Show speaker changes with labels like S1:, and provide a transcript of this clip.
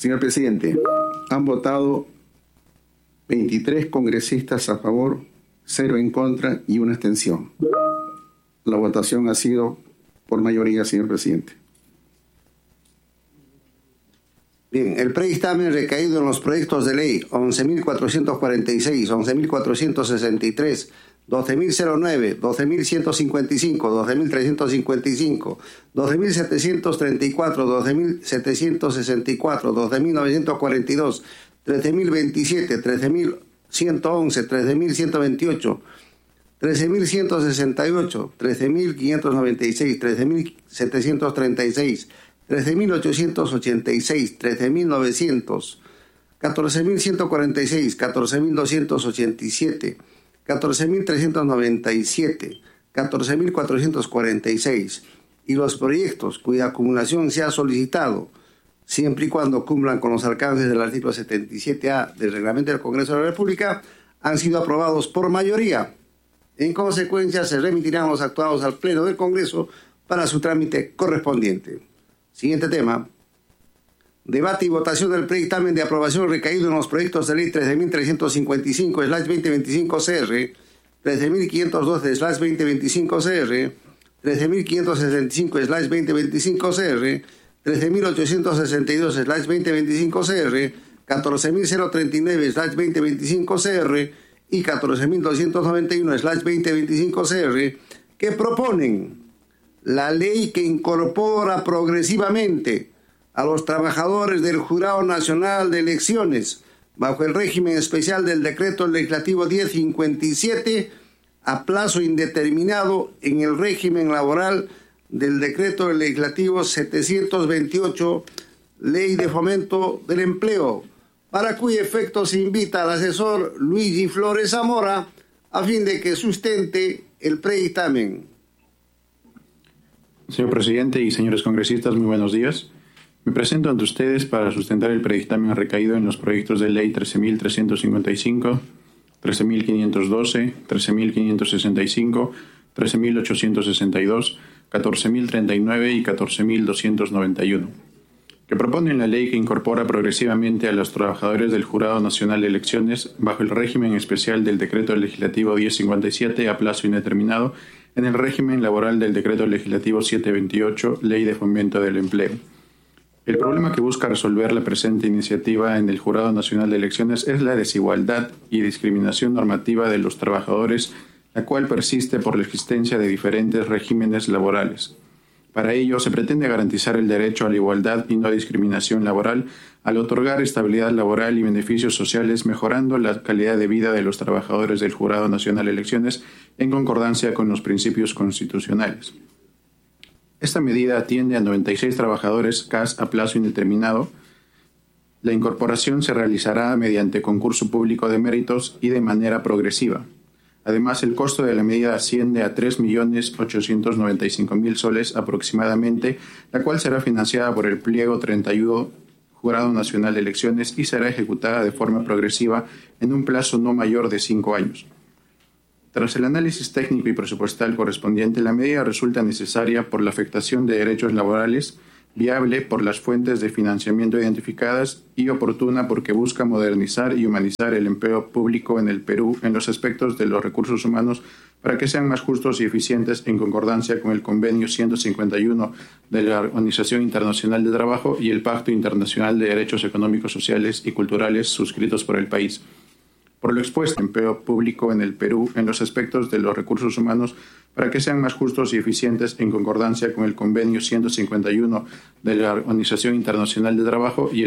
S1: Señor presidente, han votado 23 congresistas a favor, 0 en contra y 1 abstención. La votación ha sido por mayoría, señor presidente.
S2: Bien, el predictamen recaído en los proyectos de ley 11.446, 11.463, 12.009, 12.155, 12.355, 12.734, 12.764, 12.942, 13.027, 13.111, 13.128, 13.168, 13.596, 13.736, 13.886, 13.900, 14.146, 14.287, 14.397, 14.446 y los proyectos cuya acumulación se ha solicitado, siempre y cuando cumplan con los alcances del artículo 77A del Reglamento del Congreso de la República, han sido aprobados por mayoría. En consecuencia, se remitirán los actuados al Pleno del Congreso para su trámite correspondiente. Siguiente tema. Debate y votación del predictamen de aprobación recaído en los proyectos de ley 13.355/2025-CR, 13.512/2025-CR, 13.565/2025-CR, 13.862/2025-CR, 14.039/2025-CR y 14.291/2025-CR, que proponen la ley que incorpora progresivamente a los trabajadores del Jurado Nacional de Elecciones bajo el régimen especial del Decreto Legislativo 1057 a plazo indeterminado en el régimen laboral del Decreto Legislativo 728, Ley de Fomento del Empleo, para cuyo efecto se invita al asesor Luigi Flores Zamora a fin de que sustente el predictamen.
S3: Señor presidente y señores congresistas, muy buenos días. Me presento ante ustedes para sustentar el predictamen recaído en los proyectos de ley 13.355, 13.512, 13.565, 13.862, 14.039 y 14.291, que proponen la ley que incorpora progresivamente a los trabajadores del Jurado Nacional de Elecciones bajo el régimen especial del Decreto Legislativo 1057 a plazo indeterminado en el régimen laboral del Decreto Legislativo 728, Ley de Fomento del Empleo. El problema que busca resolver la presente iniciativa en el Jurado Nacional de Elecciones es la desigualdad y discriminación normativa de los trabajadores, la cual persiste por la existencia de diferentes regímenes laborales. Para ello, se pretende garantizar el derecho a la igualdad y no discriminación laboral al otorgar estabilidad laboral y beneficios sociales, mejorando la calidad de vida de los trabajadores del Jurado Nacional de Elecciones en concordancia con los principios constitucionales. Esta medida atiende a 96 trabajadores CAS a plazo indeterminado. La incorporación se realizará mediante concurso público de méritos y de manera progresiva. Además, el costo de la medida asciende a 3.895.000 soles aproximadamente, la cual será financiada por el pliego 31 Jurado Nacional de Elecciones y será ejecutada de forma progresiva en un plazo no mayor de 5 años. Tras el análisis técnico y presupuestal correspondiente, la medida resulta necesaria por la afectación de derechos laborales, viable por las fuentes de financiamiento identificadas y oportuna porque busca modernizar y humanizar el empleo público en el Perú en los aspectos de los recursos humanos para que sean más justos y eficientes en concordancia con el Convenio 151 de la Organización Internacional de Trabajo y el Pacto Internacional de Derechos Económicos, Sociales y Culturales suscritos por el país. Por lo expuesto, el empleo público en el Perú en los aspectos de los recursos humanos para que sean más justos y eficientes en concordancia con el Convenio 151 de la Organización Internacional de Trabajo y el